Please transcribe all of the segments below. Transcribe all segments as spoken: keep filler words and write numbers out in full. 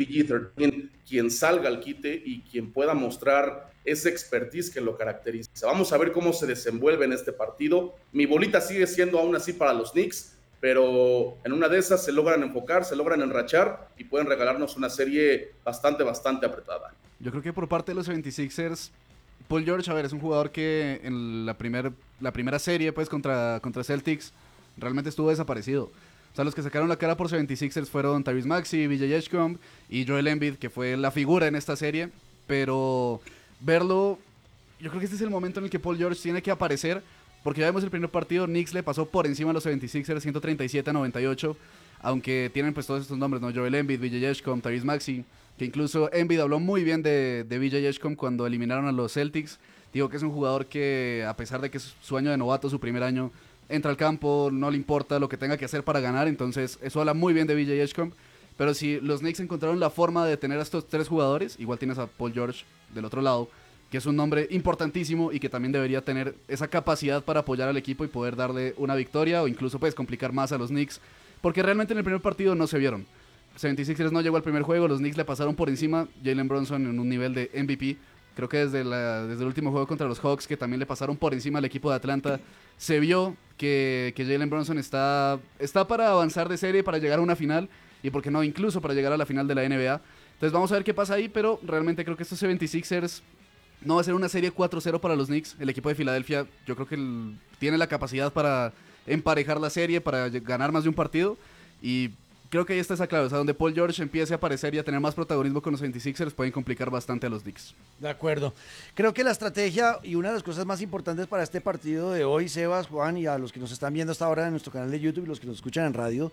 P G trece, quien salga al quite y quien pueda mostrar ese expertise que lo caracteriza. Vamos a ver cómo se desenvuelve en este partido. Mi bolita sigue siendo aún así para los Knicks, pero en una de esas se logran enfocar, se logran enrachar y pueden regalarnos una serie bastante, bastante apretada. Yo creo que por parte de los setenta y seis ers, Paul George, a ver, es un jugador que en la, primer, la primera serie pues contra, contra Celtics realmente estuvo desaparecido. O sea, los que sacaron la cara por setenta y seis ers fueron Tyrese Maxey, V J Edgecombe y Joel Embiid, que fue la figura en esta serie. Pero verlo, yo creo que este es el momento en el que Paul George tiene que aparecer, porque ya vemos el primer partido, Knicks le pasó por encima a los setenta y seis ers ciento treinta y siete a noventa y ocho, aunque tienen pues todos estos nombres, ¿no? Joel Embiid, V J Edgecombe, Tyrese Maxey, que incluso Embiid habló muy bien de, de V J Edgecombe cuando eliminaron a los Celtics. Digo que es un jugador que, a pesar de que es su año de novato, su primer año, entra al campo, no le importa lo que tenga que hacer para ganar, entonces eso habla muy bien de V J Edgecombe. Pero si los Knicks encontraron la forma de tener a estos tres jugadores, igual tienes a Paul George del otro lado, que es un nombre importantísimo y que también debería tener esa capacidad para apoyar al equipo y poder darle una victoria o incluso pues complicar más a los Knicks, porque realmente en el primer partido no se vieron. setenta y seis ers no llegó al primer juego, los Knicks le pasaron por encima, Jalen Brunson en un nivel de M V P. Creo que desde, la, desde el último juego contra los Hawks, que también le pasaron por encima al equipo de Atlanta, se vio que, que Jalen Brunson está, está para avanzar de serie, para llegar a una final, y por qué no, incluso para llegar a la final de la N B A. Entonces vamos a ver qué pasa ahí, pero realmente creo que estos setenta y seis ers no va a ser una serie cuatro cero para los Knicks. El equipo de Filadelfia yo creo que el, tiene la capacidad para emparejar la serie, para ganar más de un partido, y creo que ahí está esa clave, o sea, donde Paul George empiece a aparecer y a tener más protagonismo con los setenta y seis ers pueden complicar bastante a los Knicks. De acuerdo. Creo que la estrategia y una de las cosas más importantes para este partido de hoy, Sebas, Juan, y a los que nos están viendo hasta ahora en nuestro canal de YouTube y los que nos escuchan en radio,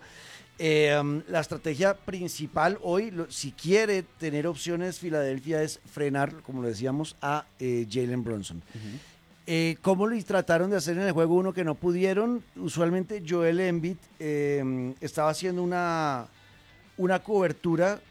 eh, la estrategia principal hoy, lo, si quiere tener opciones Filadelfia, es frenar, como lo decíamos, a eh, Jalen Brunson. Uh-huh. Eh, ¿Cómo lo trataron de hacer en el juego uno que no pudieron? Usualmente Joel Embiid eh, estaba haciendo una, una cobertura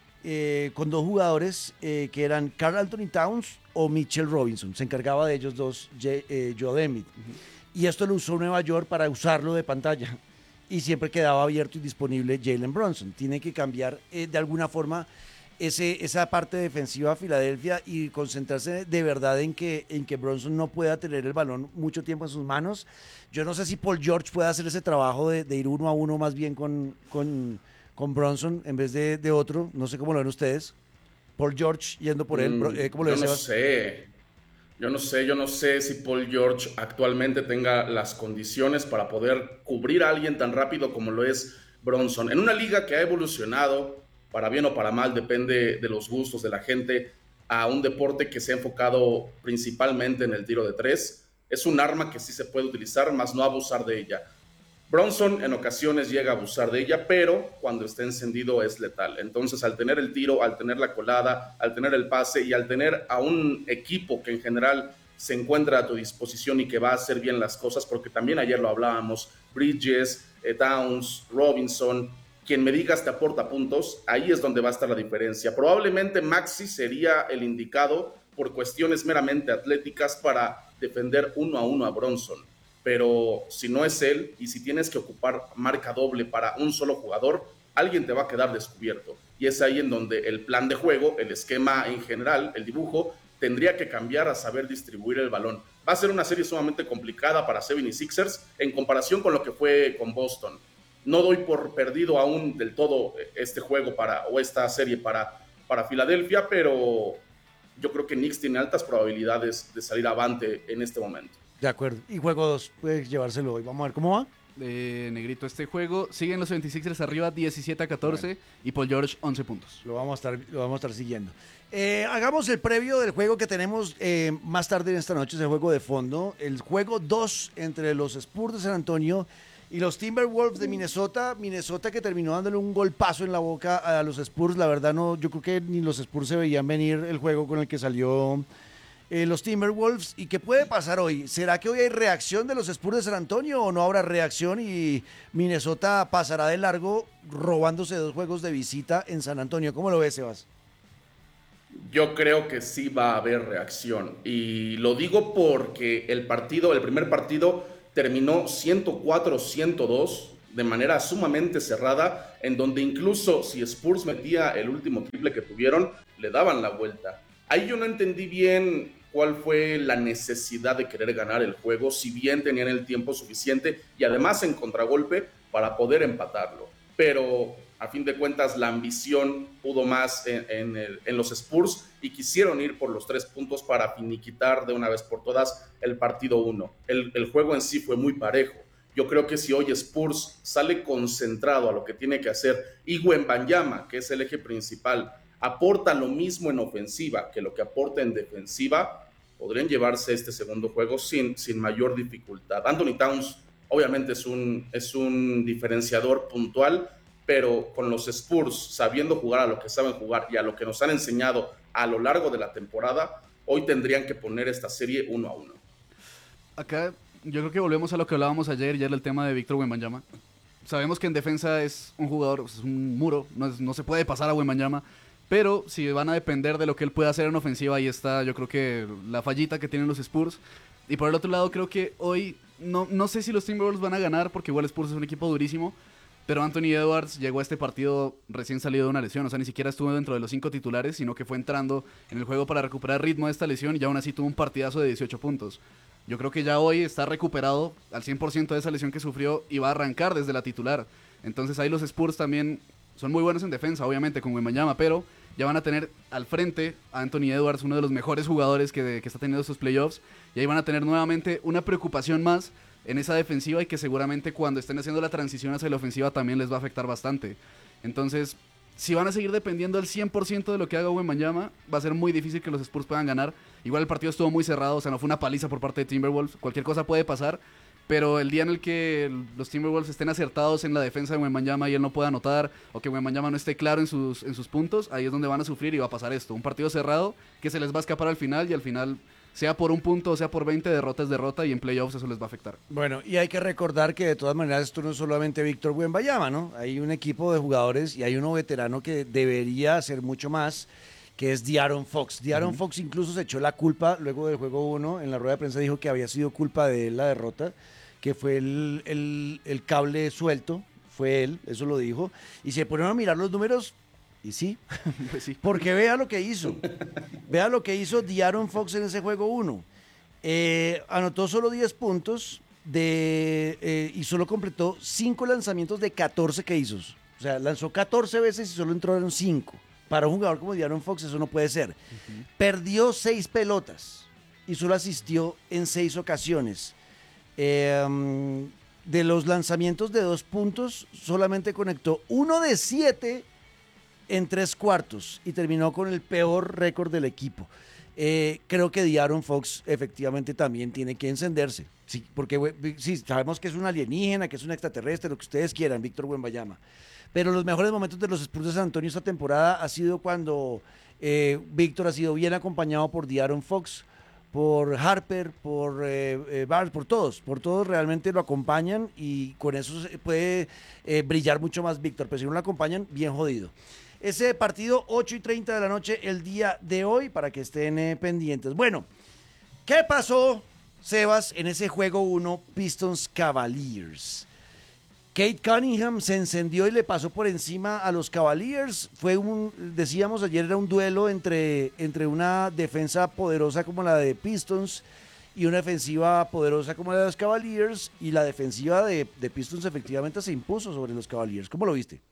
eh, con dos jugadores eh, que eran Karl Anthony Towns o Mitchell Robinson. Se encargaba de ellos dos, J, eh, Joel Embiid. Uh-huh. Y esto lo usó Nueva York para usarlo de pantalla. Y siempre quedaba abierto y disponible Jalen Brunson. Tiene que cambiar eh, de alguna forma Ese, esa parte defensiva a Filadelfia y concentrarse de verdad en que, en que Brunson no pueda tener el balón mucho tiempo en sus manos. Yo no sé si Paul George puede hacer ese trabajo de, de ir uno a uno más bien con, con, con Brunson en vez de, de otro. No sé cómo lo ven ustedes. Paul George yendo por él. Mm, eh, ¿cómo lo yo ven, no Sebas? sé. Yo no sé, yo no sé si Paul George actualmente tenga las condiciones para poder cubrir a alguien tan rápido como lo es Brunson. En una liga que ha evolucionado, para bien o para mal, depende de los gustos de la gente, a un deporte que se ha enfocado principalmente en el tiro de tres. Es un arma que sí se puede utilizar, más no abusar de ella. Brunson en ocasiones llega a abusar de ella, pero cuando está encendido es letal. Entonces, al tener el tiro, al tener la colada, al tener el pase y al tener a un equipo que en general se encuentra a tu disposición y que va a hacer bien las cosas, porque también ayer lo hablábamos, Bridges, eh, Towns, Robinson, quien me digas te aporta puntos, ahí es donde va a estar la diferencia. Probablemente Maxey sería el indicado por cuestiones meramente atléticas para defender uno a uno a Brunson, pero si no es él y si tienes que ocupar marca doble para un solo jugador, alguien te va a quedar descubierto, y es ahí en donde el plan de juego, el esquema en general, el dibujo, tendría que cambiar a saber distribuir el balón. Va a ser una serie sumamente complicada para setenta y seis ers en comparación con lo que fue con Boston. No doy por perdido aún del todo este juego para, o esta serie para, para Filadelfia, pero yo creo que Knicks tiene altas probabilidades de salir avante en este momento. De acuerdo. Y juego dos, puedes llevárselo hoy. Vamos a ver cómo va. Eh, negrito, este juego siguen los setenta y seis ers arriba diecisiete a catorce, bueno, y Paul George once puntos. Lo vamos a estar, lo vamos a estar siguiendo. Eh, hagamos el previo del juego que tenemos eh, más tarde en esta noche, es el juego de fondo. El juego dos entre los Spurs de San Antonio y los Timberwolves de Minnesota. Minnesota que terminó dándole un golpazo en la boca a los Spurs. La verdad, no, yo creo que ni los Spurs se veían venir el juego con el que salió eh, los Timberwolves. ¿Y qué puede pasar hoy? ¿Será que hoy hay reacción de los Spurs de San Antonio o no habrá reacción y Minnesota pasará de largo robándose dos juegos de visita en San Antonio? ¿Cómo lo ves, Sebas? Yo creo que sí va a haber reacción. Y lo digo porque el partido, el primer partido terminó ciento cuatro a ciento dos de manera sumamente cerrada, en donde incluso si Spurs metía el último triple que tuvieron, le daban la vuelta. Ahí yo no entendí bien cuál fue la necesidad de querer ganar el juego, si bien tenían el tiempo suficiente y además en contragolpe para poder empatarlo. Pero a fin de cuentas la ambición pudo más en, en, el, en los Spurs y quisieron ir por los tres puntos para finiquitar de una vez por todas el partido uno. El, el juego en sí fue muy parejo. Yo creo que si hoy Spurs sale concentrado a lo que tiene que hacer y Wembanyama, que es el eje principal, aporta lo mismo en ofensiva que lo que aporta en defensiva, podrían llevarse este segundo juego sin, sin mayor dificultad. Anthony Towns obviamente es un, es un diferenciador puntual, pero con los Spurs sabiendo jugar a lo que saben jugar y a lo que nos han enseñado a lo largo de la temporada, hoy tendrían que poner esta serie uno a uno. Acá yo creo que volvemos a lo que hablábamos ayer, ya era el tema de Víctor Wembanyama. Sabemos que en defensa es un jugador, es un muro, no, es, no se puede pasar a Wembanyama, pero si van a depender de lo que él pueda hacer en ofensiva, ahí está yo creo que la fallita que tienen los Spurs. Y por el otro lado creo que hoy, no, no sé si los Timberwolves van a ganar, porque igual Spurs es un equipo durísimo, pero Anthony Edwards llegó a este partido recién salido de una lesión, o sea, ni siquiera estuvo dentro de los cinco titulares, sino que fue entrando en el juego para recuperar ritmo de esta lesión y aún así tuvo un partidazo de dieciocho puntos. Yo creo que ya hoy está recuperado al cien por ciento de esa lesión que sufrió y va a arrancar desde la titular. Entonces ahí los Spurs también son muy buenos en defensa, obviamente, con Wembanyama, pero ya van a tener al frente a Anthony Edwards, uno de los mejores jugadores que, que está teniendo estos playoffs, y ahí van a tener nuevamente una preocupación más en esa defensiva y que seguramente cuando estén haciendo la transición hacia la ofensiva también les va a afectar bastante. Entonces, si van a seguir dependiendo al cien por ciento de lo que haga Wembanyama, va a ser muy difícil que los Spurs puedan ganar. Igual el partido estuvo muy cerrado, o sea, no fue una paliza por parte de Timberwolves, cualquier cosa puede pasar, pero el día en el que los Timberwolves estén acertados en la defensa de Wembanyama y él no pueda anotar, o que Wembanyama no esté claro en sus, en sus puntos, ahí es donde van a sufrir y va a pasar esto. Un partido cerrado que se les va a escapar al final y al final, sea por un punto o sea por veinte, derrota es derrota y en playoffs eso les va a afectar. Bueno, y hay que recordar que de todas maneras esto no es solamente Víctor Wembanyama, ¿no? Hay un equipo de jugadores y hay uno veterano que debería hacer mucho más, que es De'Aaron Fox. De'Aaron uh-huh. Fox incluso se echó la culpa luego del juego uno, en la rueda de prensa dijo que había sido culpa de él la derrota, que fue el, el, el cable suelto, fue él, eso lo dijo, y se ponieron a mirar los números. Y sí, pues sí, porque vea lo que hizo. Vea lo que hizo De'Aaron Fox en ese juego uno. Eh, anotó solo diez puntos de, eh, y solo completó cinco lanzamientos de catorce que hizo. O sea, lanzó catorce veces y solo entraron cinco. Para un jugador como De'Aaron Fox eso no puede ser. Uh-huh. Perdió seis pelotas y solo asistió en seis ocasiones. Eh, um, de los lanzamientos de dos puntos, solamente conectó uno de siete en tres cuartos y terminó con el peor récord del equipo. Eh, creo que De'Aaron Fox efectivamente también tiene que encenderse, sí, porque sí, sabemos que es un alienígena, que es un extraterrestre, lo que ustedes quieran, Víctor Wembanyama, pero los mejores momentos de los Spurs de San Antonio esta temporada ha sido cuando eh, Víctor ha sido bien acompañado por De'Aaron Fox, por Harper, por eh, eh, Barnes, por todos, por todos realmente lo acompañan y con eso puede eh, brillar mucho más Víctor, pero si no lo acompañan, bien jodido. Ese partido, ocho y treinta de la noche el día de hoy, para que estén eh, pendientes. Bueno, ¿qué pasó, Sebas, en ese juego uno Pistons Cavaliers? Kate Cunningham se encendió y le pasó por encima a los Cavaliers. Fue un, decíamos ayer, era un duelo entre, entre una defensa poderosa como la de Pistons y una defensiva poderosa como la de los Cavaliers. Y la defensiva de, de Pistons efectivamente se impuso sobre los Cavaliers. ¿Cómo lo viste?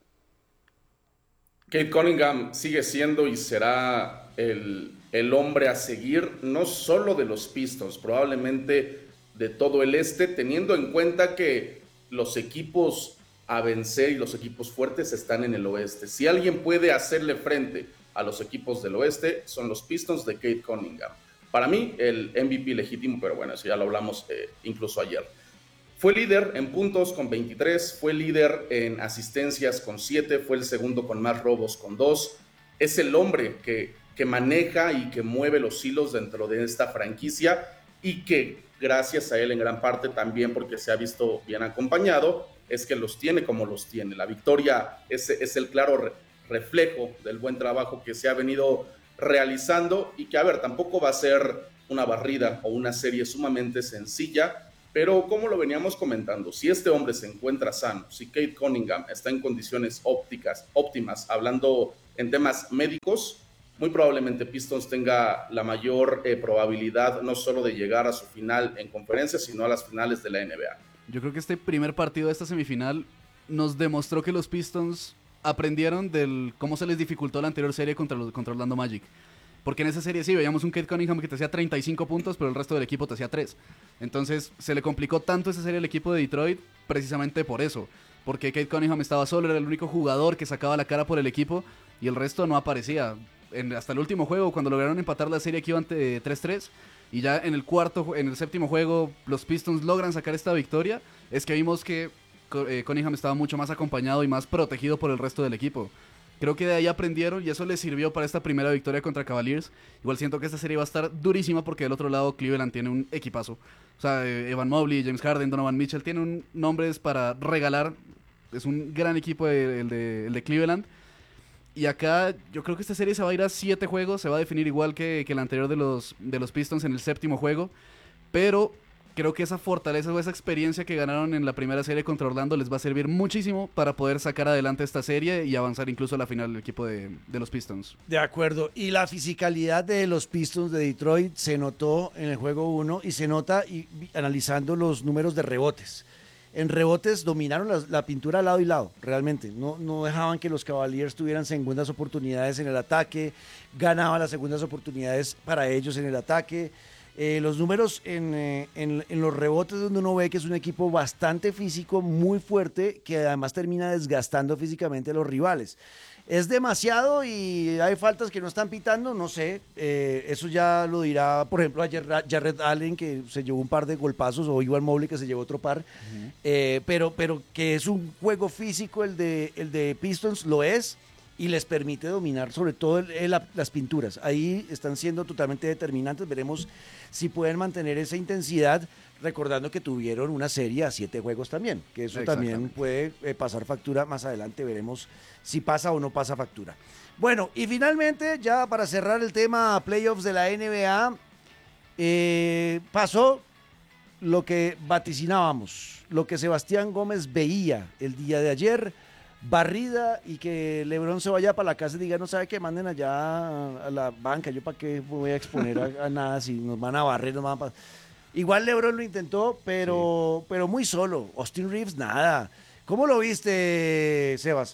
Kate Cunningham sigue siendo y será el, el hombre a seguir, no solo de los Pistons, probablemente de todo el este, teniendo en cuenta que los equipos a vencer y los equipos fuertes están en el oeste. Si alguien puede hacerle frente a los equipos del oeste, son los Pistons de Kate Cunningham. Para mí, el M V P legítimo, pero bueno, eso ya lo hablamos eh, incluso ayer. Fue líder en puntos con veintitrés, fue líder en asistencias con siete, fue el segundo con más robos con dos. Es el hombre que, que maneja y que mueve los hilos dentro de esta franquicia y que gracias a él en gran parte también porque se ha visto bien acompañado, es que los tiene como los tiene. La victoria es, es el claro re, reflejo del buen trabajo que se ha venido realizando y que, a ver, tampoco va a ser una barrida o una serie sumamente sencilla, Pero como lo veníamos comentando, si este hombre se encuentra sano, si Cade Cunningham está en condiciones ópticas, óptimas, hablando en temas médicos, muy probablemente Pistons tenga la mayor eh, probabilidad no solo de llegar a su final en conferencia, sino a las finales de la N B A. Yo creo que este primer partido de esta semifinal nos demostró que los Pistons aprendieron del cómo se les dificultó la anterior serie contra, los, contra Orlando Magic. Porque en esa serie sí, veíamos un Cade Cunningham que te hacía treinta y cinco puntos, pero el resto del equipo te hacía tres. Entonces se le complicó tanto esa serie al equipo de Detroit precisamente por eso. Porque Cade Cunningham estaba solo, era el único jugador que sacaba la cara por el equipo y el resto no aparecía. En, hasta el último juego, cuando lograron empatar la serie aquí iban tres tres, y ya en el cuarto, en el séptimo juego, los Pistons logran sacar esta victoria, es que vimos que eh, Cunningham estaba mucho más acompañado y más protegido por el resto del equipo. Creo que de ahí aprendieron y eso les sirvió para esta primera victoria contra Cavaliers. Igual siento que esta serie va a estar durísima porque del otro lado Cleveland tiene un equipazo. O sea, eh, Evan Mobley, James Harden, Donovan Mitchell tienen nombres para regalar. Es un gran equipo de, el, de, el de Cleveland. Y acá yo creo que esta serie se va a ir a siete juegos. Se va a definir igual que, que la anterior de los, de los Pistons en el séptimo juego. Pero creo que esa fortaleza o esa experiencia que ganaron en la primera serie contra Orlando les va a servir muchísimo para poder sacar adelante esta serie y avanzar incluso a la final del equipo de, de los Pistons. De acuerdo. Y la fisicalidad de los Pistons de Detroit se notó en el juego uno y se nota y, analizando los números de rebotes. En rebotes dominaron la, la pintura lado y lado, realmente. No, no dejaban que los Cavaliers tuvieran segundas oportunidades en el ataque, ganaban las segundas oportunidades para ellos en el ataque. Eh, los números en, eh, en, en los rebotes, donde uno ve que es un equipo bastante físico, muy fuerte, que además termina desgastando físicamente a los rivales. Es demasiado y hay faltas que no están pitando, no sé, eh, eso ya lo dirá, por ejemplo, a Jarrett Allen, que se llevó un par de golpazos, o Evan Mobley, que se llevó otro par, uh-huh. eh, pero, pero que es un juego físico el de, el de Pistons, lo es, y les permite dominar sobre todo el, el, las pinturas. Ahí están siendo totalmente determinantes, veremos si pueden mantener esa intensidad, recordando que tuvieron una serie a siete juegos también, que eso también puede eh, pasar factura más adelante, veremos si pasa o no pasa factura. Bueno, y finalmente, ya para cerrar el tema playoffs de la N B A, eh, pasó lo que vaticinábamos, lo que Sebastián Gómez veía el día de ayer, barrida, y que LeBron se vaya para la casa y diga, no sabe qué, manden allá a la banca, yo para qué voy a exponer a, a nada si nos van a barrer, nos van a... Igual LeBron lo intentó, pero, sí. pero muy solo. Austin Reeves, nada. ¿Cómo lo viste, Sebas?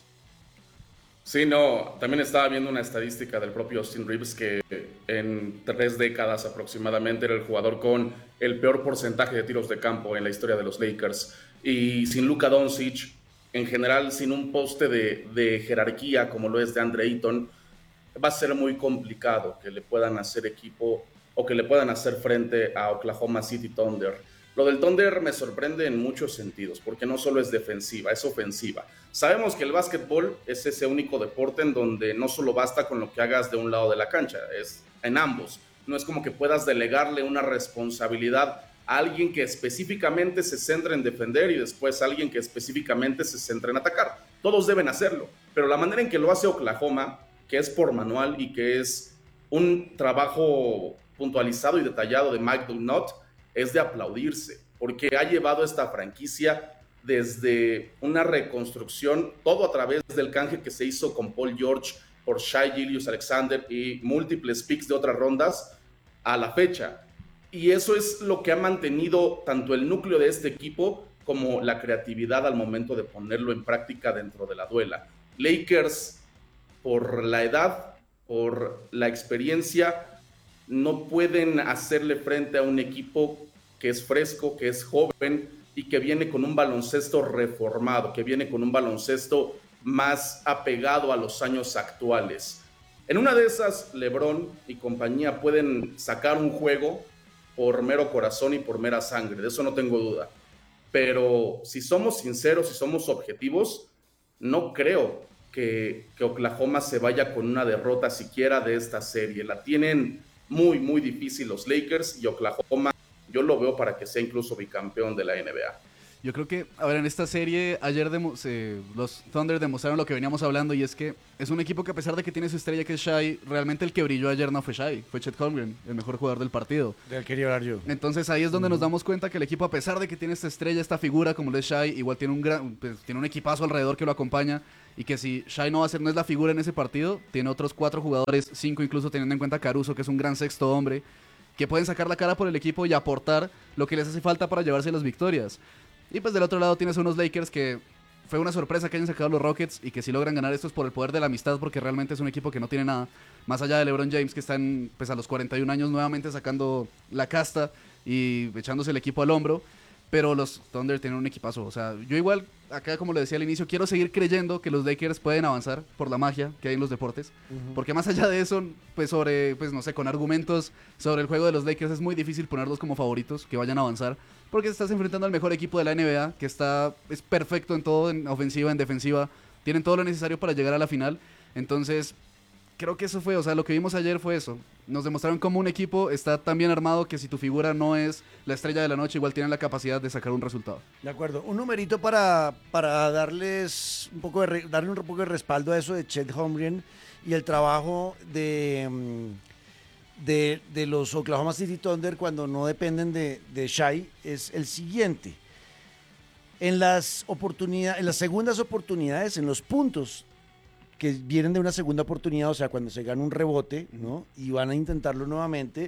Sí, no, también estaba viendo una estadística del propio Austin Reeves que en tres décadas aproximadamente era el jugador con el peor porcentaje de tiros de campo en la historia de los Lakers. Y sin Luka Doncic, en general, sin un poste de, de jerarquía como lo es de Andre Ayton, va a ser muy complicado que le puedan hacer equipo o que le puedan hacer frente a Oklahoma City Thunder. Lo del Thunder me sorprende en muchos sentidos, porque no solo es defensiva, es ofensiva. Sabemos que el básquetbol es ese único deporte en donde no solo basta con lo que hagas de un lado de la cancha, es en ambos. No es como que puedas delegarle una responsabilidad a alguien que específicamente se centra en defender y después a alguien que específicamente se centra en atacar. Todos deben hacerlo, pero la manera en que lo hace Oklahoma, que es por manual y que es un trabajo puntualizado y detallado de Mike Dunlop, es de aplaudirse, porque ha llevado esta franquicia desde una reconstrucción, todo a través del canje que se hizo con Paul George por Shai Gilgeous-Alexander y múltiples picks de otras rondas a la fecha. Y eso es lo que ha mantenido tanto el núcleo de este equipo como la creatividad al momento de ponerlo en práctica dentro de la duela. Lakers, por la edad, por la experiencia, no pueden hacerle frente a un equipo que es fresco, que es joven y que viene con un baloncesto reformado, que viene con un baloncesto más apegado a los años actuales. En una de esas, LeBron y compañía pueden sacar un juego por mero corazón y por mera sangre, de eso no tengo duda. Pero si somos sinceros, si somos objetivos, no creo que, que Oklahoma se vaya con una derrota siquiera de esta serie. La tienen muy, muy difícil los Lakers y Oklahoma, yo lo veo para que sea incluso bicampeón de la N B A. Yo creo que, a ver, en esta serie ayer demo- se- los Thunder demostraron lo que veníamos hablando y es que es un equipo que a pesar de que tiene su estrella que es Shai, realmente el que brilló ayer no fue Shai, fue Chet Holmgren, el mejor jugador del partido. Del quería hablar yo. Entonces ahí es donde uh-huh. nos damos cuenta que el equipo, a pesar de que tiene esta estrella, esta figura como lo es Shai, igual tiene un gran, pues, tiene un equipazo alrededor que lo acompaña y que si Shai no va a ser, no es la figura en ese partido, tiene otros cuatro jugadores, cinco incluso teniendo en cuenta a Caruso, que es un gran sexto hombre, que pueden sacar la cara por el equipo y aportar lo que les hace falta para llevarse las victorias. Y pues del otro lado tienes unos Lakers que fue una sorpresa que hayan sacado los Rockets y que si logran ganar esto es por el poder de la amistad, porque realmente es un equipo que no tiene nada, más allá de LeBron James, que está en, pues a los cuarenta y un años nuevamente sacando la casta y echándose el equipo al hombro. Pero los Thunder tienen un equipazo. O sea, yo igual, acá como lo decía al inicio, quiero seguir creyendo que los Lakers pueden avanzar por la magia que hay en los deportes. Uh-huh. Porque más allá de eso, pues sobre, pues no sé, con argumentos sobre el juego de los Lakers es muy difícil ponerlos como favoritos, que vayan a avanzar. Porque estás enfrentando al mejor equipo de la N B A, que está, es perfecto en todo, en ofensiva, en defensiva. Tienen todo lo necesario para llegar a la final. Entonces, creo que eso fue, o sea, lo que vimos ayer fue eso. Nos demostraron cómo un equipo está tan bien armado que si tu figura no es la estrella de la noche, igual tienen la capacidad de sacar un resultado. De acuerdo. Un numerito para, para darles un poco de re, darle un poco de respaldo a eso de Chet Holmgren y el trabajo de, de, de los Oklahoma City Thunder cuando no dependen de, de Shai es el siguiente. En las oportunidades, en las segundas oportunidades, en los puntos que vienen de una segunda oportunidad, o sea, cuando se gana un rebote, ¿no? Y van a intentarlo nuevamente,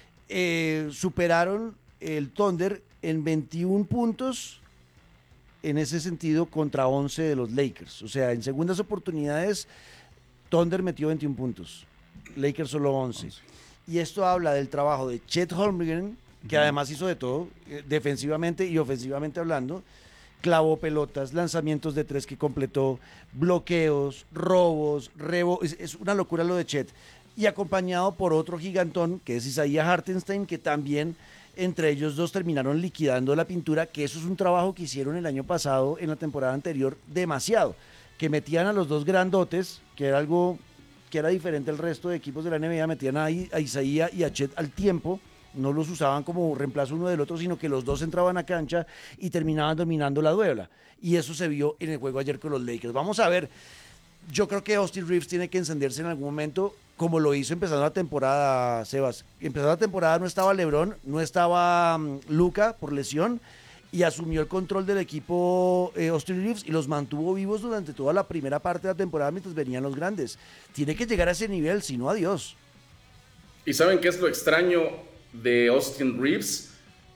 eh, superaron el Thunder en veintiún puntos en ese sentido contra once de los Lakers. O sea, en segundas oportunidades, Thunder metió veintiún puntos, Lakers solo once. once. Y esto habla del trabajo de Chet Holmgren, que uh-huh. además hizo de todo, eh, defensivamente y ofensivamente hablando. Clavó pelotas, lanzamientos de tres que completó, bloqueos, robos, rebo, es, es una locura lo de Chet. Y acompañado por otro gigantón, que es Isaiah Hartenstein, que también entre ellos dos terminaron liquidando la pintura, que eso es un trabajo que hicieron el año pasado, en la temporada anterior, demasiado. Que metían a los dos grandotes, que era algo que era diferente al resto de equipos de la N B A, metían a, a Isaiah y a Chet al tiempo. No los usaban como reemplazo uno del otro, sino que los dos entraban a cancha y terminaban dominando la duela. Y eso se vio en el juego ayer con los Lakers. Vamos a ver, yo creo que Austin Reeves tiene que encenderse en algún momento, como lo hizo empezando la temporada, Sebas. Empezando la temporada no estaba LeBron, no estaba um, Luka por lesión, y asumió el control del equipo eh, Austin Reeves y los mantuvo vivos durante toda la primera parte de la temporada mientras venían los grandes. Tiene que llegar a ese nivel, si no, adiós. ¿Y saben qué es lo extraño de Austin Reeves?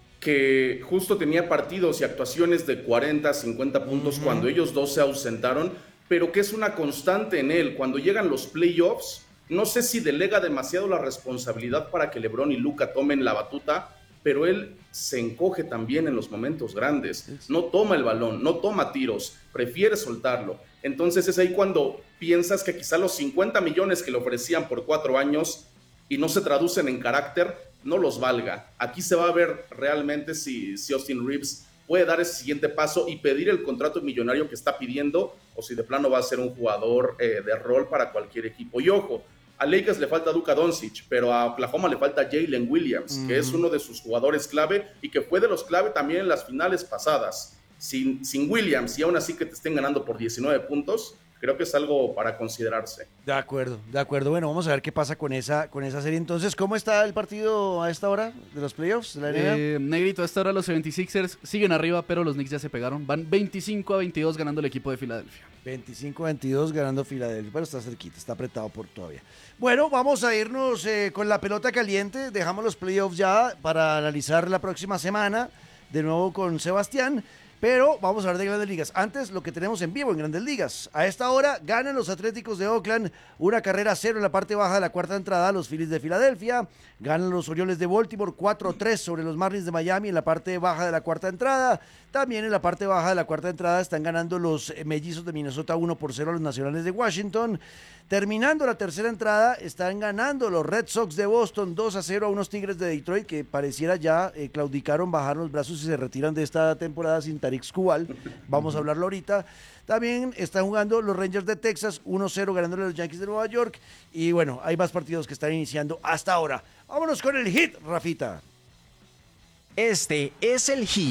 Que justo tenía partidos y actuaciones de cuarenta, cincuenta puntos uh-huh. cuando ellos dos se ausentaron, pero que es una constante en él. Cuando llegan los playoffs, no sé si delega demasiado la responsabilidad para que LeBron y Luka tomen la batuta, pero él se encoge también en los momentos grandes. No toma el balón, no toma tiros, prefiere soltarlo. Entonces es ahí cuando piensas que quizá los cincuenta millones que le ofrecían por cuatro años y no se traducen en carácter, no los valga. Aquí se va a ver realmente si, si Austin Reeves puede dar ese siguiente paso y pedir el contrato millonario que está pidiendo, o si de plano va a ser un jugador eh, de rol para cualquier equipo. Y ojo, a Lakers le falta Luka Doncic, pero a Oklahoma le falta Jalen Williams, mm. que es uno de sus jugadores clave y que fue de los clave también en las finales pasadas. Sin, sin Williams y aún así que te estén ganando por diecinueve puntos, creo que es algo para considerarse. De acuerdo, de acuerdo. Bueno, vamos a ver qué pasa con esa, con esa serie. Entonces, ¿cómo está el partido a esta hora de los playoffs de la N B A? Eh, Negrito, a esta hora los setenta y seis ers siguen arriba, pero los Knicks ya se pegaron. Van veinticinco a veintidós ganando el equipo de Filadelfia. veinticinco a veintidós ganando Filadelfia, pero está cerquita, está apretado por todavía. Bueno, vamos a irnos eh, con la pelota caliente. Dejamos los playoffs ya para analizar la próxima semana, de nuevo con Sebastián. Pero vamos a hablar de Grandes Ligas. Antes, lo que tenemos en vivo en Grandes Ligas. A esta hora ganan los Atléticos de Oakland una carrera cero en la parte baja de la cuarta entrada, los Phillies de Filadelfia. Ganan los Orioles de Baltimore cuatro tres sobre los Marlins de Miami en la parte baja de la cuarta entrada. También en la parte baja de la cuarta entrada están ganando los Mellizos de Minnesota uno por cero a los Nacionales de Washington. Terminando la tercera entrada, están ganando los Red Sox de Boston dos a cero a unos Tigres de Detroit que pareciera ya eh, claudicaron, bajaron los brazos y se retiran de esta temporada sin Tarik Skubal. Vamos a hablarlo ahorita. También están jugando los Rangers de Texas uno cero ganándole a los Yankees de Nueva York. Y bueno, hay más partidos que están iniciando hasta ahora. Vámonos con el hit, Rafita. Este es el hit.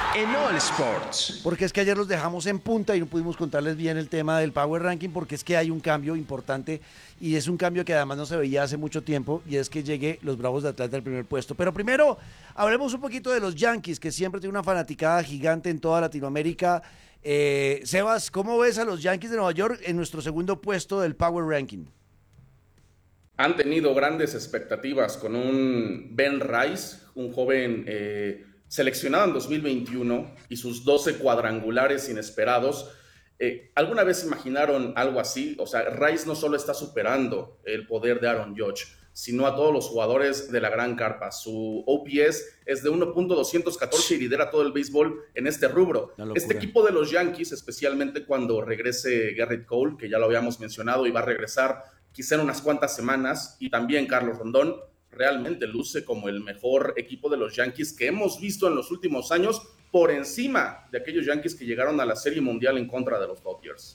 en All Sports. Porque es que ayer los dejamos en punta y no pudimos contarles bien el tema del Power Ranking, porque es que hay un cambio importante y es un cambio que además no se veía hace mucho tiempo, y es que llegue los Bravos de Atlanta al primer puesto. Pero primero, hablemos un poquito de los Yankees, que siempre tiene una fanaticada gigante en toda Latinoamérica. Eh, Sebas, ¿cómo ves a los Yankees de Nueva York en nuestro segundo puesto del Power Ranking? Han tenido grandes expectativas con un Ben Rice, un joven eh, seleccionado en dos mil veintiuno, y sus doce cuadrangulares inesperados. Eh, ¿Alguna vez imaginaron algo así? O sea, Rice no solo está superando el poder de Aaron Judge, sino a todos los jugadores de la gran carpa. Su O P S es de uno punto doscientos catorce y lidera todo el béisbol en este rubro. Este equipo de los Yankees, especialmente cuando regrese Gerrit Cole, que ya lo habíamos mencionado y va a regresar quizá en unas cuantas semanas, y también Carlos Rondón, realmente luce como el mejor equipo de los Yankees que hemos visto en los últimos años, por encima de aquellos Yankees que llegaron a la Serie Mundial en contra de los Dodgers.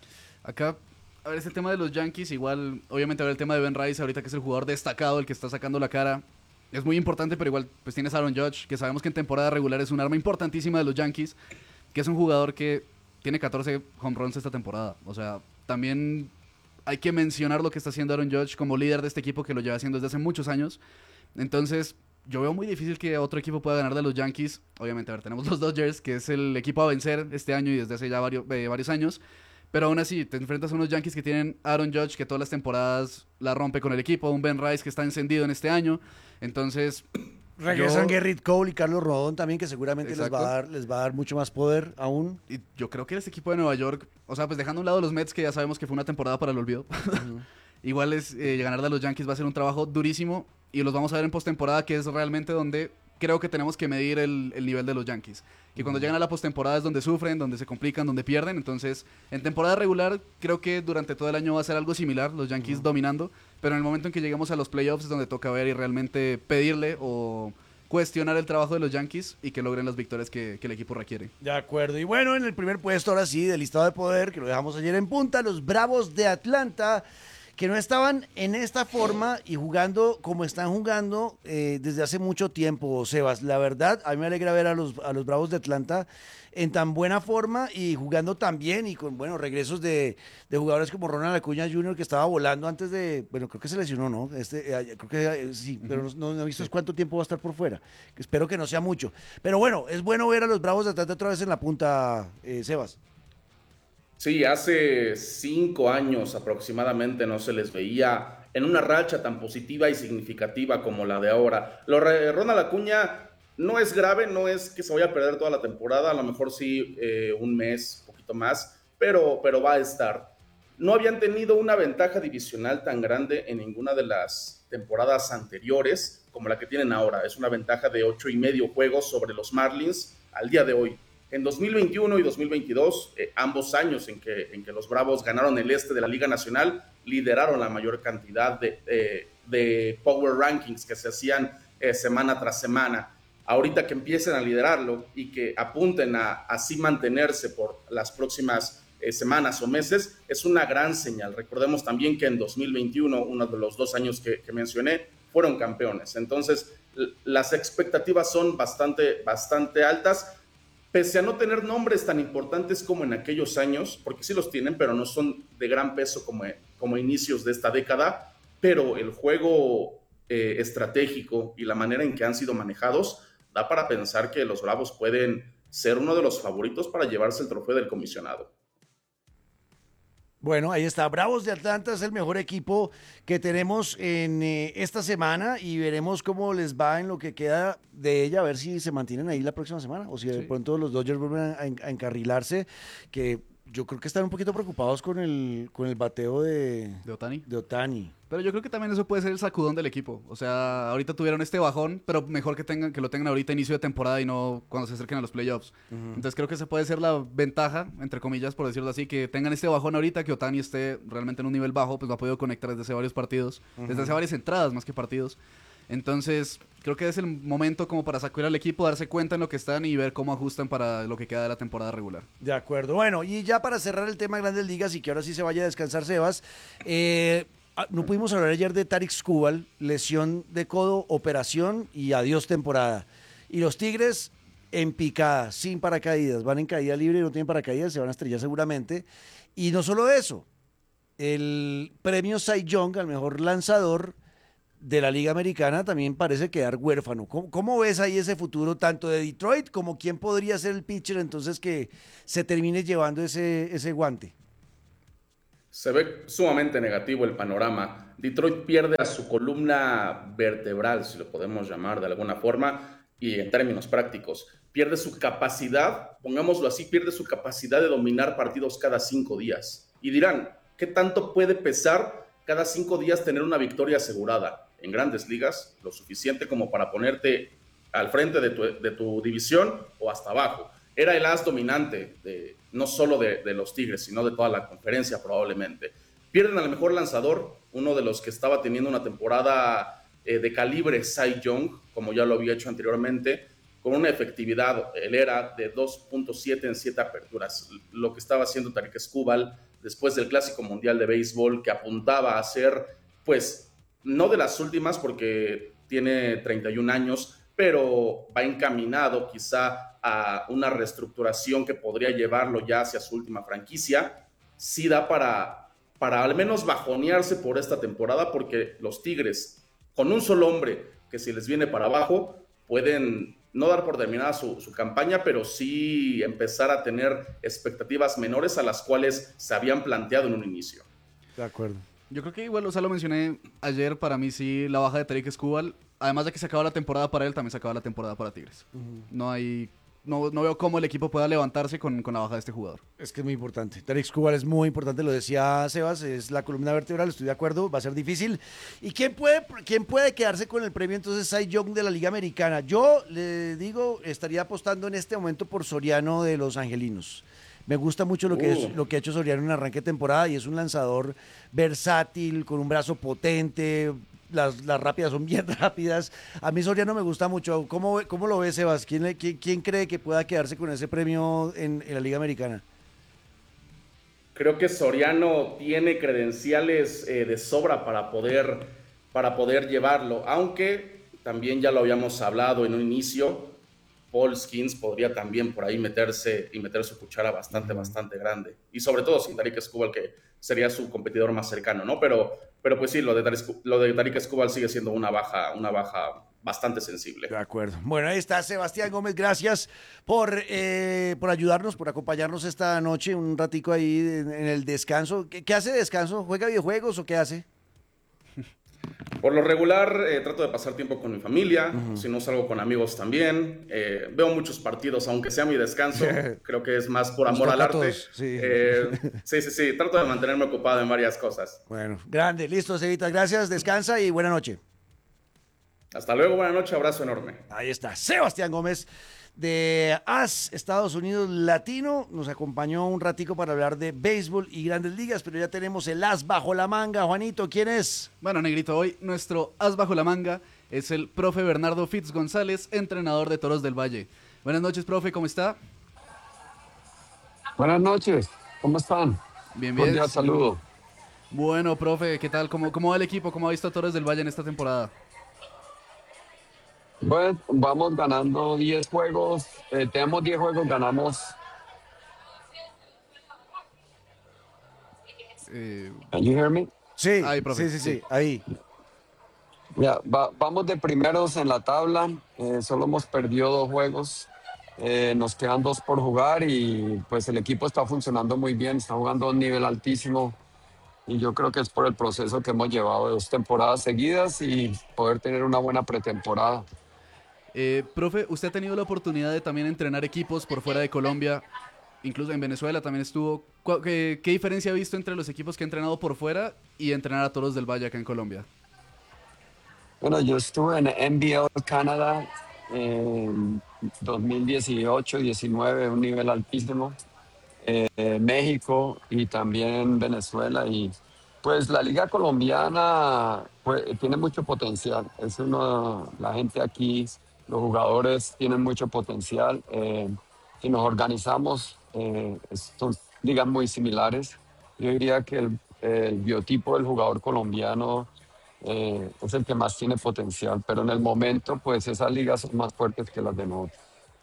Acá, a ver, ese tema de los Yankees, igual, obviamente, a ver el tema de Ben Rice, ahorita que es el jugador destacado, el que está sacando la cara, es muy importante, pero igual, pues tienes a Aaron Judge, que sabemos que en temporada regular es un arma importantísima de los Yankees, que es un jugador que tiene catorce home runs esta temporada. O sea, también hay que mencionar lo que está haciendo Aaron Judge como líder de este equipo, que lo lleva haciendo desde hace muchos años. Entonces, yo veo muy difícil que otro equipo pueda ganar de los Yankees. Obviamente, a ver, tenemos los Dodgers, que es el equipo a vencer este año y desde hace ya varios, eh, varios años. Pero aún así, te enfrentas a unos Yankees que tienen Aaron Judge, que todas las temporadas la rompe con el equipo, un Ben Rice que está encendido en este año. Entonces, regresan yo... Gerrit Cole y Carlos Rodón también, que seguramente les va, a dar, les va a dar mucho más poder aún. Y yo creo que este equipo de Nueva York, o sea, pues dejando a un lado los Mets, que ya sabemos que fue una temporada para el olvido, uh-huh. igual es eh, ganar de los Yankees va a ser un trabajo durísimo, y los vamos a ver en postemporada, que es realmente donde creo que tenemos que medir el, el nivel de los Yankees. Que cuando llegan a la postemporada es donde sufren, donde se complican, donde pierden. Entonces, en temporada regular, creo que durante todo el año va a ser algo similar, los Yankees uh-huh. dominando. Pero en el momento en que lleguemos a los playoffs es donde toca ver y realmente pedirle o cuestionar el trabajo de los Yankees y que logren las victorias que, que el equipo requiere. De acuerdo. Y bueno, en el primer puesto, ahora sí, del listado de poder, que lo dejamos ayer en punta, los Bravos de Atlanta, que no estaban en esta forma y jugando como están jugando eh, desde hace mucho tiempo, Sebas. La verdad, a mí me alegra ver a los, a los Bravos de Atlanta en tan buena forma y jugando tan bien, y con, bueno, regresos de, de jugadores como Ronald Acuña junior, que estaba volando antes de, bueno, creo que se lesionó, ¿no? Este, eh, creo que eh, sí, uh-huh. pero no, no he visto sí. cuánto tiempo va a estar por fuera. Espero que no sea mucho. Pero bueno, es bueno ver a los Bravos de Atlanta otra vez en la punta, eh, Sebas. Sí, hace cinco años aproximadamente no se les veía en una racha tan positiva y significativa como la de ahora. Lo de Ronald Acuña no es grave, no es que se vaya a perder toda la temporada, a lo mejor sí eh, un mes, un poquito más, pero, pero va a estar. No habían tenido una ventaja divisional tan grande en ninguna de las temporadas anteriores como la que tienen ahora. Es una ventaja de ocho y medio juegos sobre los Marlins al día de hoy. En dos mil veintiuno y dos mil veintidós, eh, ambos años en que, en que los Bravos ganaron el este de la Liga Nacional, lideraron la mayor cantidad de, eh, de Power Rankings que se hacían eh, semana tras semana. Ahorita que empiecen a liderarlo y que apunten a así mantenerse por las próximas eh, semanas o meses, es una gran señal. Recordemos también que en dos mil veintiuno, uno de los dos años que, que mencioné, fueron campeones. Entonces, l- las expectativas son bastante, bastante altas, pese a no tener nombres tan importantes como en aquellos años, porque sí los tienen, pero no son de gran peso como, como inicios de esta década, pero el juego eh, estratégico y la manera en que han sido manejados da para pensar que los Bravos pueden ser uno de los favoritos para llevarse el trofeo del comisionado. Bueno, ahí está. Bravos de Atlanta es el mejor equipo que tenemos en eh, esta semana, y veremos cómo les va en lo que queda de ella, a ver si se mantienen ahí la próxima semana o si de sí. pronto los Dodgers vuelven a, a encarrilarse, que yo creo que están un poquito preocupados con el, con el bateo de, de Ohtani. de Ohtani. Pero yo creo que también eso puede ser el sacudón del equipo. O sea, ahorita tuvieron este bajón, pero mejor que tengan que lo tengan ahorita inicio de temporada y no cuando se acerquen a los playoffs. Uh-huh. Entonces creo que esa puede ser la ventaja, entre comillas, por decirlo así, que tengan este bajón ahorita, que Ohtani esté realmente en un nivel bajo, pues lo ha podido conectar desde hace varios partidos, uh-huh. desde hace varias entradas más que partidos. Entonces, creo que es el momento como para sacudir al equipo, darse cuenta en lo que están y ver cómo ajustan para lo que queda de la temporada regular. De acuerdo. Bueno, y ya para cerrar el tema de Grandes Ligas y que ahora sí se vaya a descansar Sebas, eh, no pudimos hablar ayer de Tarik Skubal, lesión de codo, operación y adiós temporada. Y los Tigres en picada, sin paracaídas, van en caída libre y no tienen paracaídas, se van a estrellar seguramente. Y no solo eso, el premio Cy Young al mejor lanzador de la Liga Americana también parece quedar huérfano. ¿Cómo, cómo ves ahí ese futuro tanto de Detroit como quién podría ser el pitcher entonces que se termine llevando ese, ese guante? Se ve sumamente negativo el panorama. Detroit pierde a su columna vertebral, si lo podemos llamar de alguna forma, y en términos prácticos, pierde su capacidad, pongámoslo así, pierde su capacidad de dominar partidos cada cinco días. Y dirán, ¿qué tanto puede pesar cada cinco días tener una victoria asegurada? En grandes ligas, lo suficiente como para ponerte al frente de tu, de tu división o hasta abajo. Era el as dominante, de, no solo de, de los Tigres, sino de toda la conferencia probablemente. Pierden al mejor lanzador, uno de los que estaba teniendo una temporada eh, de calibre Cy Young, como ya lo había hecho anteriormente, con una efectividad, él era de dos punto siete en siete aperturas, lo que estaba haciendo Tarik Skubal después del Clásico Mundial de Béisbol, que apuntaba a ser, pues, no de las últimas porque tiene treinta y un años, pero va encaminado quizá a una reestructuración que podría llevarlo ya hacia su última franquicia. Sí da para, para al menos bajonearse por esta temporada, porque los Tigres, con un solo hombre que si les viene para abajo, pueden no dar por terminada su, su campaña, pero sí empezar a tener expectativas menores a las cuales se habían planteado en un inicio. De acuerdo. Yo creo que igual, o sea, lo mencioné ayer, para mí sí, la baja de Tarik Skubal, además de que se acaba la temporada para él, también se acaba la temporada para Tigres. Uh-huh. No hay... No, no veo cómo el equipo pueda levantarse con, con la baja de este jugador. Es que es muy importante. Tarik Skubal es muy importante, lo decía Sebas, es la columna vertebral, estoy de acuerdo, va a ser difícil. ¿Y quién puede, quién puede quedarse con el premio entonces Cy Young de la Liga Americana? Yo le digo, estaría apostando en este momento por Soriano de los Angelinos. Me gusta mucho lo que, Uh. es, lo que ha hecho Soriano en arranque de temporada y es un lanzador versátil, con un brazo potente. Las, las rápidas son bien rápidas. A mí Soriano me gusta mucho. ¿Cómo, cómo lo ves, Sebas? ¿Quién, quién, ¿Quién cree que pueda quedarse con ese premio en, en la Liga Americana? Creo que Soriano tiene credenciales eh, de sobra para poder, para poder llevarlo, aunque también ya lo habíamos hablado en un inicio, Paul Skeens podría también por ahí meterse y meter su cuchara bastante, uh-huh. bastante grande. Y sobre todo sin Tarik Skubal, que sería su competidor más cercano, ¿no? Pero, pero pues sí, lo de Tarik, lo de Tarik Skubal sigue siendo una baja, una baja bastante sensible. De acuerdo. Bueno, ahí está Sebastián Gómez. Gracias por, eh, por ayudarnos, por acompañarnos esta noche, un ratico ahí en, en el descanso. ¿Qué, ¿Qué hace de descanso? ¿Juega videojuegos o qué hace? Por lo regular, eh, trato de pasar tiempo con mi familia, uh-huh. si no salgo con amigos también. Eh, veo muchos partidos, aunque sea mi descanso. Creo que es más por amor al arte. Sí. Eh, sí, sí, sí. Trato de mantenerme ocupado en varias cosas. Bueno, grande. Listo, Cevita. Gracias, descansa y buena noche. Hasta luego, buena noche, abrazo enorme. Ahí está, Sebastián Gómez de A S, Estados Unidos Latino. Nos acompañó un ratico para hablar de béisbol y grandes ligas, pero ya tenemos el as bajo la manga. Juanito, ¿quién es? Bueno, Negrito, hoy nuestro as bajo la manga es el profe Bernardo Fitz González, entrenador de Toros del Valle. Buenas noches, profe, ¿cómo está? Buenas noches, ¿cómo están? Bien, bien. Cordial saludo. Bueno, profe, ¿qué tal? ¿Cómo, cómo va el equipo? ¿Cómo ha visto a Toros del Valle en esta temporada? Bueno, vamos ganando diez juegos, eh, tenemos diez juegos, ganamos. Eh, Can you hear me? Sí, ahí, profe. sí, sí, sí, ahí. Ya, va, vamos de primeros en la tabla, eh, solo hemos perdido dos juegos, eh, nos quedan dos por jugar y pues el equipo está funcionando muy bien, está jugando a un nivel altísimo y yo creo que es por el proceso que hemos llevado de dos temporadas seguidas y poder tener una buena pretemporada. Eh, profe, usted ha tenido la oportunidad de también entrenar equipos por fuera de Colombia, incluso en Venezuela también estuvo. ¿Qué, qué diferencia ha visto entre los equipos que ha entrenado por fuera y entrenar a Toros del Valle acá en Colombia? Bueno, yo estuve en N B L Canadá en dos mil dieciocho diecinueve, un nivel altísimo, eh, México y también Venezuela y pues la liga colombiana pues, tiene mucho potencial, es uno, la gente aquí, los jugadores tienen mucho potencial, eh, si nos organizamos eh, son ligas muy similares, yo diría que el, el biotipo del jugador colombiano Eh, es el que más tiene potencial, pero en el momento pues esas ligas son más fuertes que las de nosotros.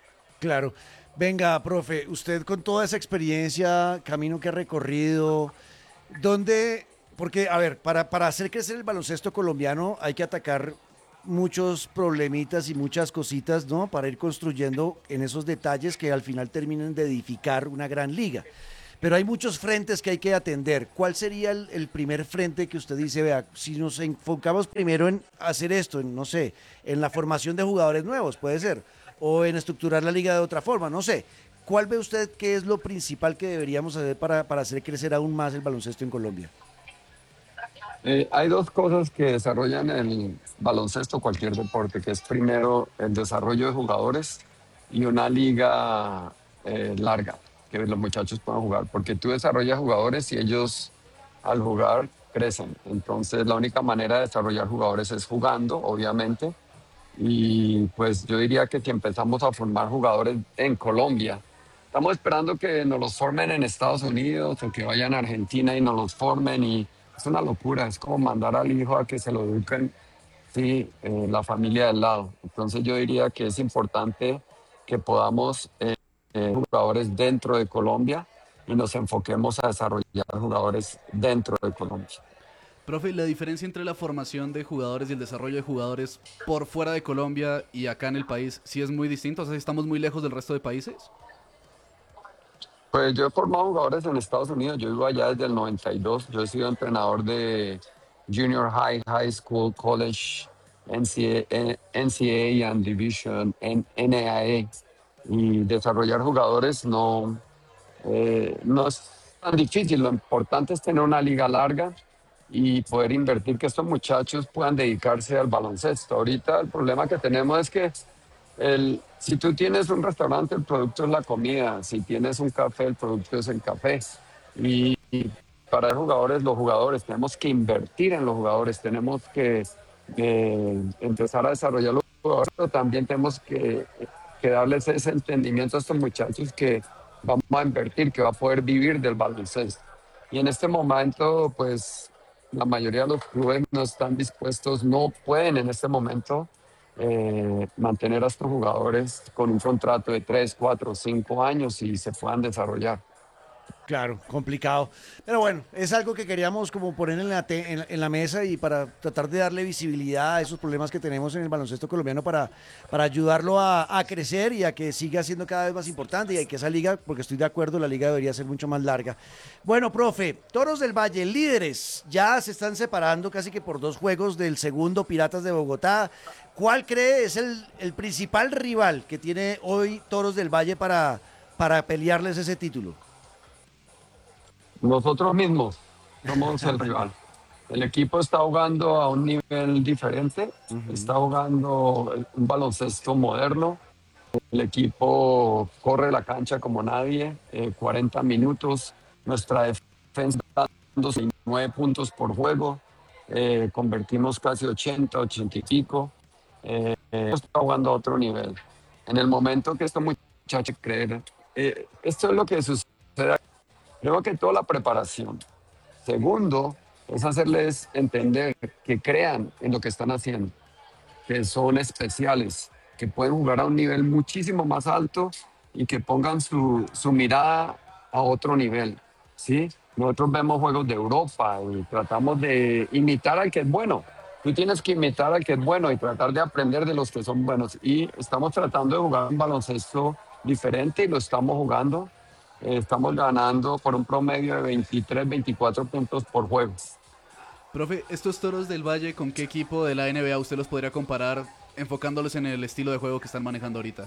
Claro. Venga, profe, usted con toda esa experiencia, camino que ha recorrido, ¿dónde? Porque, a ver, para, para hacer crecer el baloncesto colombiano hay que atacar muchos problemitas y muchas cositas, ¿no? Para ir construyendo en esos detalles que al final terminen de edificar una gran liga. Pero hay muchos frentes que hay que atender. ¿Cuál sería el, el primer frente que usted dice, vea, si nos enfocamos primero en hacer esto, en, no sé, en la formación de jugadores nuevos, puede ser, o en estructurar la liga de otra forma, no sé. ¿Cuál ve usted que es lo principal que deberíamos hacer para, para hacer crecer aún más el baloncesto en Colombia? Eh, hay dos cosas que desarrollan el baloncesto, cualquier deporte, que es primero el desarrollo de jugadores y una liga eh, larga, que los muchachos puedan jugar, porque tú desarrollas jugadores y ellos al jugar crecen. Entonces la única manera de desarrollar jugadores es jugando, obviamente, y pues yo diría que si empezamos a formar jugadores en Colombia, estamos esperando que nos los formen en Estados Unidos o que vayan a Argentina y nos los formen y es una locura, es como mandar al hijo a que se lo eduquen, sí, eh, la familia del lado. Entonces yo diría que es importante que podamos eh, eh, jugadores dentro de Colombia y nos enfoquemos a desarrollar jugadores dentro de Colombia. Profe, la diferencia entre la formación de jugadores y el desarrollo de jugadores por fuera de Colombia y acá en el país, ¿sí es muy distinto? O sea, ¿estamos muy lejos del resto de países? Pues yo he formado jugadores en Estados Unidos, yo vivo allá desde el noventa y dos, yo he sido entrenador de junior high, high school, college, N C A A, N C A A and Division, N A I A. Y desarrollar jugadores no, eh, no es tan difícil, lo importante es tener una liga larga y poder invertir que estos muchachos puedan dedicarse al baloncesto. Ahorita el problema que tenemos es que el, si tú tienes un restaurante, el producto es la comida. Si tienes un café, el producto es el café. Y, y para los jugadores, los jugadores, tenemos que invertir en los jugadores, tenemos que eh, empezar a desarrollar los jugadores, pero también tenemos que, que darles ese entendimiento a estos muchachos que vamos a invertir, que va a poder vivir del baloncesto. Y en este momento, pues la mayoría de los clubes no están dispuestos, no pueden en este momento eh, mantener a estos jugadores con un contrato de tres, cuatro, cinco años y se puedan desarrollar. Claro, complicado. Pero bueno, es algo que queríamos como poner en la, te- en, la en la mesa y para tratar de darle visibilidad a esos problemas que tenemos en el baloncesto colombiano para, para ayudarlo a, a crecer y a que siga siendo cada vez más importante y a que esa liga, porque estoy de acuerdo, la liga debería ser mucho más larga. Bueno, profe, Toros del Valle, líderes, ya se están separando casi que por dos juegos del segundo Piratas de Bogotá. ¿Cuál cree es el, el principal rival que tiene hoy Toros del Valle para, para pelearles ese título? Nosotros mismos somos el rival. El equipo está jugando a un nivel diferente, está jugando un baloncesto moderno. El equipo corre la cancha como nadie, eh, cuarenta minutos. Nuestra defensa está dando nueve puntos por juego. Eh, convertimos casi ochenta, ochenta y pico. Eh, eh, está jugando a otro nivel. En el momento que estos muchachos creen, eh, esto es lo que sucede. Creo que toda la preparación. Segundo, es hacerles entender que crean en lo que están haciendo, que son especiales, que pueden jugar a un nivel muchísimo más alto y que pongan su, su mirada a otro nivel, ¿sí? Nosotros vemos juegos de Europa y tratamos de imitar al que es bueno. Tú tienes que imitar al que es bueno y tratar de aprender de los que son buenos. Y estamos tratando de jugar un baloncesto diferente y lo estamos jugando. Eh, estamos ganando por un promedio de veintitrés, veinticuatro puntos por juego. Profe, estos Toros del Valle, ¿con qué equipo de la N B A usted los podría comparar enfocándolos en el estilo de juego que están manejando ahorita?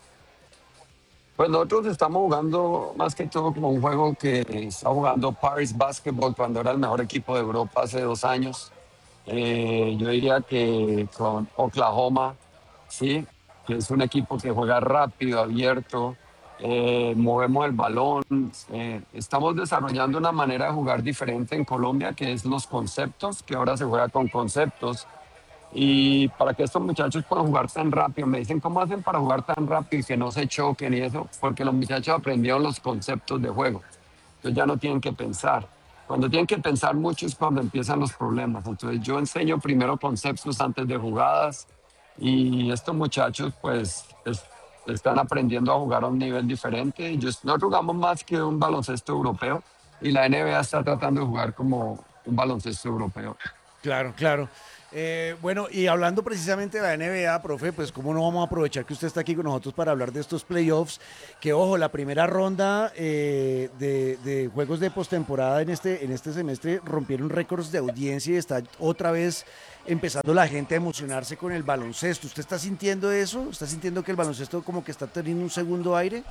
Pues nosotros estamos jugando más que todo como un juego que está jugando Paris Basketball cuando era el mejor equipo de Europa hace dos años. Eh, yo diría que con Oklahoma, sí, que es un equipo que juega rápido, abierto, eh, movemos el balón. Eh, estamos desarrollando una manera de jugar diferente en Colombia, que es los conceptos, que ahora se juega con conceptos. Y para que estos muchachos puedan jugar tan rápido, me dicen, ¿cómo hacen para jugar tan rápido y que no se choquen y eso? Porque los muchachos aprendieron los conceptos de juego. Entonces ya no tienen que pensar. Cuando tienen que pensar mucho es cuando empiezan los problemas. Entonces yo enseño primero conceptos antes de jugadas y estos muchachos pues es- están aprendiendo a jugar a un nivel diferente. Yo- no jugamos más que un baloncesto europeo y la N B A está tratando de jugar como un baloncesto europeo. Claro, claro. Eh, bueno, y hablando precisamente de la N B A, profe, pues cómo no vamos a aprovechar que usted está aquí con nosotros para hablar de estos playoffs, que ojo, la primera ronda eh, de, de juegos de postemporada en este, en este semestre rompieron récords de audiencia y está otra vez empezando la gente a emocionarse con el baloncesto. ¿Usted está sintiendo eso? ¿Está sintiendo que el baloncesto como que está teniendo un segundo aire?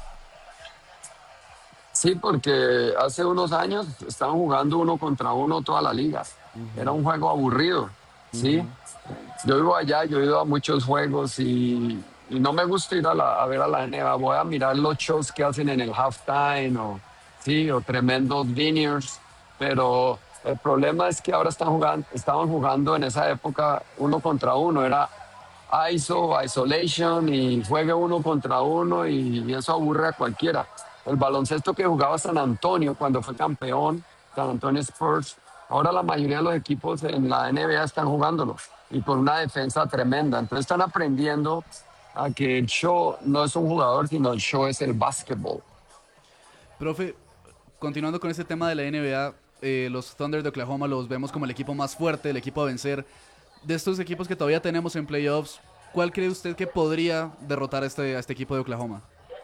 Sí, porque hace unos años estaban jugando uno contra uno toda la liga. Era un juego aburrido, ¿sí? Yo vivo allá, yo he ido a muchos juegos y, y no me gusta ir a, la- a ver a la N B A. Voy a mirar los shows que hacen en el halftime o, sí, o tremendos dinners. Pero el problema es que ahora están jugando, estaban jugando en esa época uno contra uno. Era I S O, isolation y juegue uno contra uno y, y eso aburre a cualquiera. El baloncesto que jugaba San Antonio cuando fue campeón, San Antonio Spurs, ahora la mayoría de los equipos en la N B A están jugándolo y con una defensa tremenda. Entonces están aprendiendo a que el show no es un jugador, sino el show es el básquetbol. Profe, continuando con este tema de la N B A, eh, los Thunder de Oklahoma los vemos como el equipo más fuerte, el equipo a vencer. De estos equipos que todavía tenemos en playoffs, ¿cuál cree usted que podría derrotar a este, a este equipo de Oklahoma?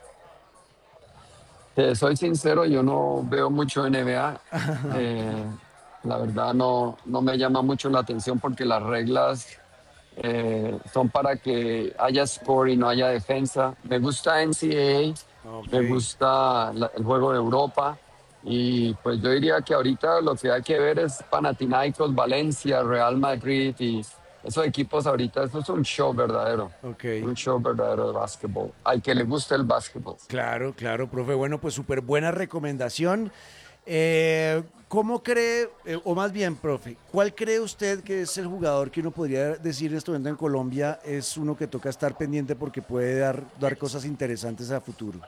Te soy sincero, yo no veo mucho N B A. Eh, la verdad no, no me llama mucho la atención porque las reglas eh, son para que haya score y no haya defensa. Me gusta N C A A, Ok. me gusta la- el juego de Europa y pues yo diría que ahorita lo que hay que ver es Panathinaikos, Valencia, Real Madrid y esos equipos ahorita, eso es un show verdadero, Ok. un show verdadero de básquetbol, al que le gusta el básquetbol. Claro, claro, profe. Bueno, pues súper buena recomendación. Eh, ¿Cómo cree, eh, o más bien, profe, cuál cree usted que es el jugador que uno podría decir en este momento en Colombia es uno que toca estar pendiente porque puede dar, dar cosas interesantes a futuro?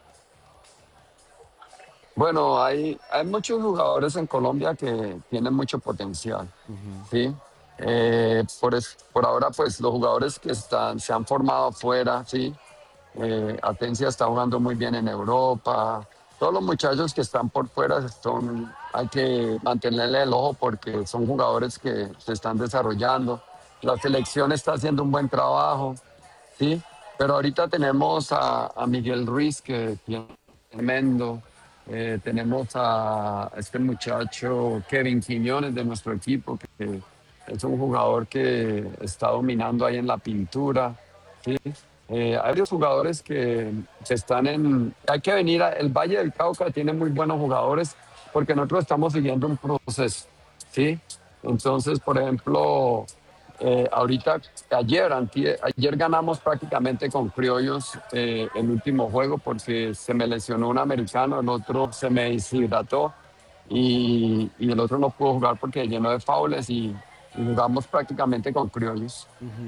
Bueno, hay, hay muchos jugadores en Colombia que tienen mucho potencial, ¿sí? Eh, por, es- por ahora, pues los jugadores que están, se han formado afuera, ¿sí? Eh, Atencia está jugando muy bien en Europa. Todos los muchachos que están por fuera son, hay que mantenerle el ojo porque son jugadores que se están desarrollando. La selección está haciendo un buen trabajo, ¿sí? Pero ahorita tenemos a, a Miguel Ruiz, que tiene tremendo. Eh, tenemos a este muchacho Kevin Quiñones de nuestro equipo, que es un jugador que está dominando ahí en la pintura. ¿Sí? Eh, hay varios jugadores que se están en... Hay que venir a... El Valle del Cauca tiene muy buenos jugadores porque nosotros estamos siguiendo un proceso, ¿sí? Entonces, por ejemplo, eh, ahorita, ayer, antier- ayer ganamos prácticamente con Criollos eh, el último juego porque se me lesionó un americano, el otro se me deshidrató y, y el otro no pudo jugar porque llenó de faules y, y jugamos prácticamente con Criollos.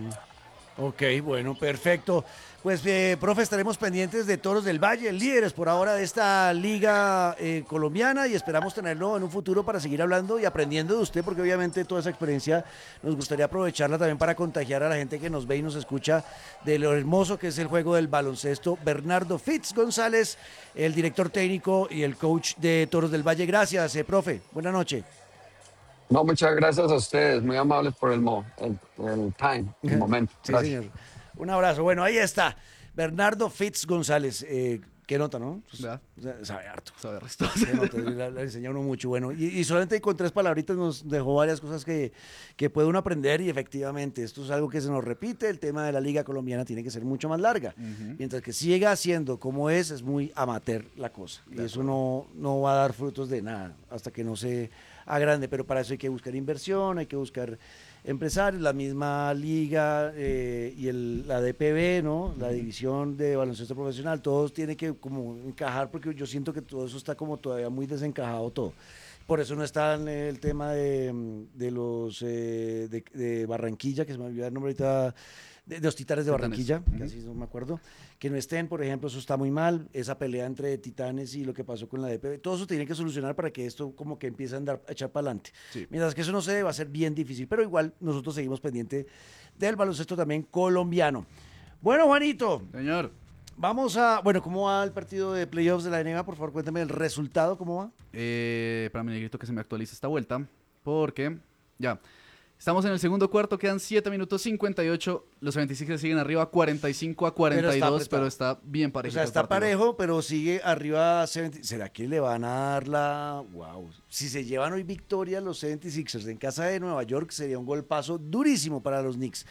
Ok, bueno, perfecto. Pues, eh, profe, estaremos pendientes de Toros del Valle, líderes por ahora de esta liga eh, colombiana y esperamos tenerlo en un futuro para seguir hablando y aprendiendo de usted, porque obviamente toda esa experiencia nos gustaría aprovecharla también para contagiar a la gente que nos ve y nos escucha de lo hermoso que es el juego del baloncesto. Bernardo Fitz González, el director técnico y el coach de Toros del Valle. Gracias, eh, profe. Buenas noches. No, muchas gracias a ustedes, muy amables por el, mo- el, el time, el momento. Sí, Gracias. señor. Un abrazo. Bueno, ahí está. Bernardo Fitz González. Eh, qué nota, ¿no? Pues, ¿Verdad? o sea, sabe harto. Sabe resto. Qué nota, le, le enseña uno mucho. Bueno, y, y solamente con tres palabritas nos dejó varias cosas que, que puede uno aprender y efectivamente esto es algo que se nos repite. El tema de la liga colombiana tiene que ser mucho más larga. Mientras que siga siendo como es, es muy amateur la cosa. Y eso no, no va a dar frutos de nada hasta que no se agrande. Pero para eso hay que buscar inversión, hay que buscar empresarios, la misma liga eh, y el, la D P B, ¿no? La división de baloncesto profesional, todos tienen que como encajar porque yo siento que todo eso está como todavía muy desencajado todo. Por eso no está en el tema de, de los eh, de, de Barranquilla, que se me olvidó el nombre ahorita, de, de los Titanes de Titanes. Barranquilla, Ujú. que así no me acuerdo, que no estén, por ejemplo, eso está muy mal, esa pelea entre Titanes y lo que pasó con la D P B, todo eso tiene que solucionar para que esto como que empiece a andar, a echar para adelante. Sí. Mientras que eso no se dé, va a ser bien difícil, pero igual nosotros seguimos pendiente del baloncesto también colombiano. Bueno, Juanito, Señor, Vamos a, bueno, ¿cómo va el partido de playoffs de la N B A? Por favor, cuéntame el resultado, ¿cómo va? Eh, para mi negrito que se me actualice esta vuelta, porque ya, estamos en el segundo cuarto, quedan siete minutos cincuenta y ocho, los setenta y seis ers siguen arriba cuarenta y cinco a cuarenta y dos, pero está, pero está bien parejo. O sea, está parejo, pero sigue arriba setenta. ¿Será que le van a dar la...? Wow. Si se llevan hoy victoria los setenta y seis ers en casa de Nueva York, sería un golpazo durísimo para los Knicks.